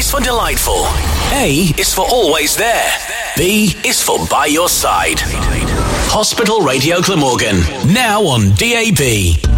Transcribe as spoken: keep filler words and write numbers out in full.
is for delightful. A is for always there. B is for by your side. Hospital Radio Glamorgan, now on D A B.